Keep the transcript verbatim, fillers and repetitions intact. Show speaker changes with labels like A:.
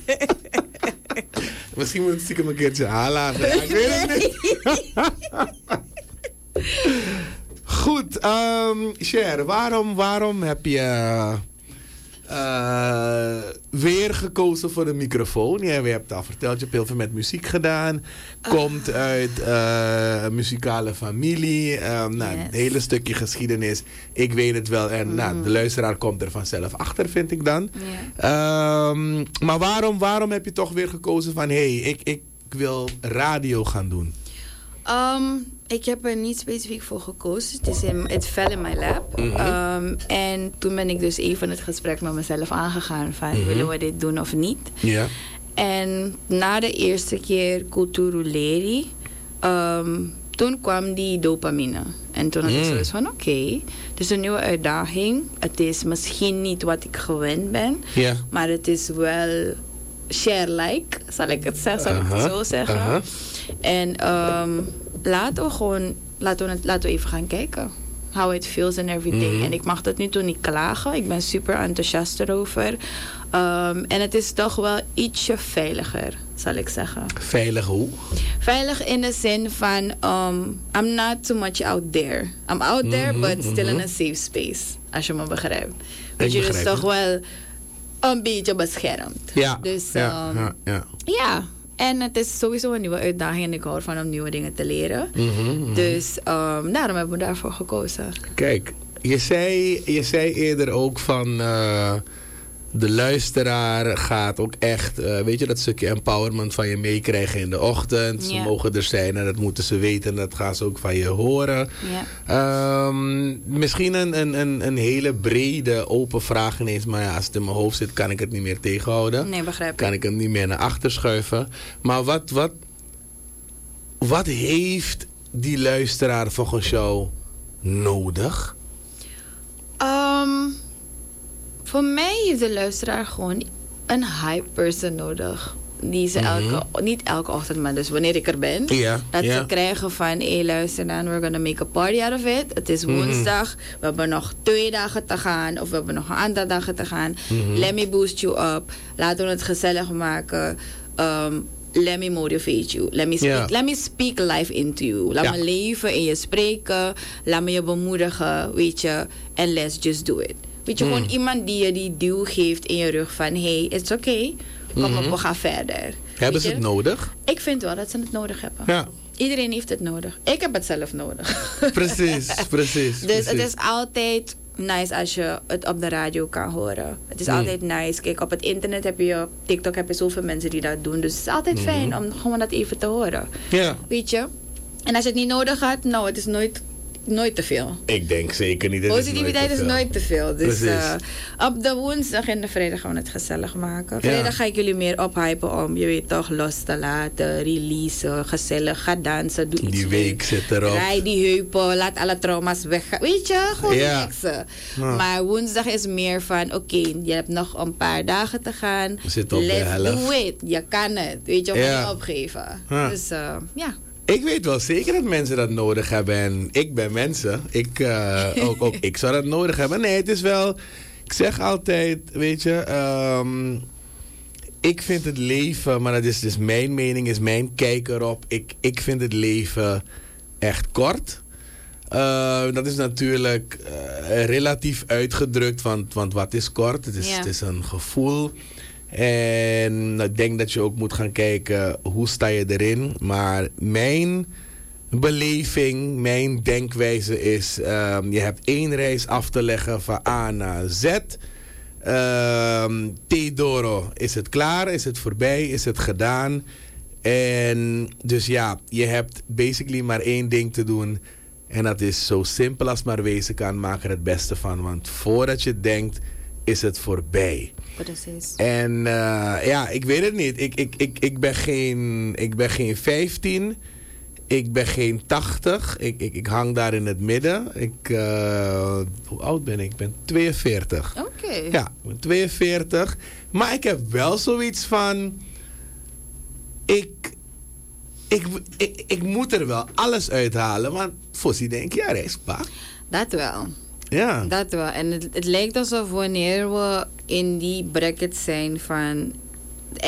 A: Misschien moet ik stiekem een keertje aanlaten. Ja, ik weet het niet. Goed, um, Cher, waarom, waarom heb je uh, weer gekozen voor de microfoon? Ja, we hebben al verteld, je hebt heel veel met muziek gedaan. Komt uh. uit uh, een muzikale familie. Um, nou, yes. Een hele stukje geschiedenis. Ik weet het wel. En mm. nou, de luisteraar komt er vanzelf achter, vind ik dan. Yeah. Um, maar waarom, waarom heb je toch weer gekozen van... hé, hey, ik, ik wil radio gaan doen?
B: Um, ik heb er niet specifiek voor gekozen. Het is in, it fell in my lap. Mm-hmm. Um, en toen ben ik dus even het gesprek met mezelf aangegaan. Van, mm-hmm. willen we dit doen of niet?
A: Ja. Yeah.
B: En na de eerste keer Kulturuleri... Um, toen kwam die dopamine. En toen had mm. ik zoiets van, oké, okay, het is een nieuwe uitdaging. Het is misschien niet wat ik gewend ben.
A: Yeah.
B: Maar het is wel share-like, zal ik het, zeggen, zal uh-huh. ik het zo zeggen. Uh-huh. En um, laten we gewoon, laten we, het, laten we even gaan kijken. How it feels and everything. Mm-hmm. En ik mag tot nu toe niet klagen. Ik ben super enthousiast erover. Um, en het is toch wel ietsje veiliger, zal ik zeggen.
A: Veilig hoe?
B: Veilig in de zin van... Um, I'm not too much out there. I'm out mm-hmm, there, but still mm-hmm. in a safe space. Als je me begrijpt. Weet je, dus toch wel een beetje beschermd.
A: Ja,
B: dus,
A: ja,
B: um,
A: ja, ja.
B: ja. En het is sowieso een nieuwe uitdaging. En ik hou ervan om nieuwe dingen te leren. Mm-hmm, mm-hmm. Dus um, daarom hebben we daarvoor gekozen.
A: Kijk, je zei, je zei eerder ook van... Uh, de luisteraar gaat ook echt... Uh, weet je, dat stukje empowerment van je meekrijgen in de ochtend. Ze yeah. mogen er zijn en dat moeten ze weten. Dat gaan ze ook van je horen. Yeah. Um, misschien een, een, een hele brede, open vraag ineens. Maar ja, als het in mijn hoofd zit, kan ik het niet meer tegenhouden.
B: Nee, begrijp ik.
A: Kan ik hem niet meer naar achter schuiven. Maar wat, wat, wat heeft die luisteraar volgens jou nodig?
B: Um... Voor mij heeft de luisteraar gewoon een hype person nodig. Die ze mm-hmm. elke, niet elke ochtend, maar dus wanneer ik er ben.
A: Yeah,
B: dat
A: yeah.
B: ze krijgen van, hé hey, luister dan, we're gonna make a party out of it. Het is woensdag, mm-hmm. we hebben nog twee dagen te gaan. Of we hebben nog een aantal dagen te gaan. Mm-hmm. Let me boost you up. Laten we het gezellig maken. Um, Let me motivate you. Let me speak, yeah. let me speak life into you. Laat ja. me leven in je spreken. Laat me je bemoedigen, weet je. En let's just do it. Weet je, mm. gewoon iemand die je die duw geeft in je rug van... hey, it's okay, kom mm-hmm. op, we gaan verder.
A: Hebben ze het nodig?
B: Ik vind wel dat ze het nodig hebben.
A: Ja.
B: Iedereen heeft het nodig. Ik heb het zelf nodig.
A: Precies, precies.
B: Dus
A: precies.
B: het is altijd nice als je het op de radio kan horen. Het is mm. altijd nice. Kijk, op het internet heb je... Op TikTok heb je zoveel mensen die dat doen. Dus het is altijd mm-hmm. fijn om gewoon dat even te horen.
A: Ja.
B: Weet je? En als je het niet nodig had, nou, het is nooit... Nooit te veel.
A: Ik denk zeker niet.
B: Positiviteit is nooit te veel. Dus uh, op de woensdag en de vrijdag gaan we het gezellig maken. Vrijdag ja. ga ik jullie meer ophypen om, je weet toch, los te laten, releasen, gezellig, ga dansen, doe iets.
A: Die week zit erop.
B: Rij die heupen, laat alle trauma's weg. Weet je, gewoon
A: ja.
B: relaxen. Ja. Maar woensdag is meer van, oké, okay, je hebt nog een paar dagen te gaan.
A: Zit op
B: Let's
A: de helft.
B: do it. Je kan het. Weet je, of
A: ja.
B: niet opgeven.
A: Ja.
B: Dus uh, ja.
A: Ik weet wel zeker dat mensen dat nodig hebben. En ik ben mensen. Ik, uh, ook, ook ik zou dat nodig hebben. Nee, het is wel... Ik zeg altijd, weet je... Um, ik vind het leven... Maar dat is dus mijn mening, is mijn kijk erop. Ik, ik vind het leven echt kort. Uh, dat is natuurlijk uh, relatief uitgedrukt. Want, want wat is kort? Het is, yeah. het is een gevoel... En ik denk dat je ook moet gaan kijken hoe sta je erin. Maar mijn beleving, mijn denkwijze is... Um, je hebt één reis af te leggen van A naar Z. Um, Teodoro, is het klaar? Is het voorbij? Is het gedaan? En dus ja, je hebt basically maar één ding te doen. En dat is zo simpel als maar wezen kan. Maak er het beste van. Want voordat je denkt, is het voorbij.
B: Precies.
A: En uh, ja, ik weet het niet. Ik, ik, ik, ik, ben geen, ik ben geen vijftien. Ik ben geen tachtig. Ik, ik, ik hang daar in het midden. Ik, uh, hoe oud ben ik? Ik ben tweeënveertig.
B: Oké. Okay.
A: Ja, ik ben tweeënveertig. Maar ik heb wel zoiets van... Ik, ik, ik, ik moet er wel alles uithalen. Want Fossie denkt, ja, Respa.
B: Dat wel.
A: Ja.
B: Dat wel. En het, het lijkt alsof wanneer we in die bracket zijn van...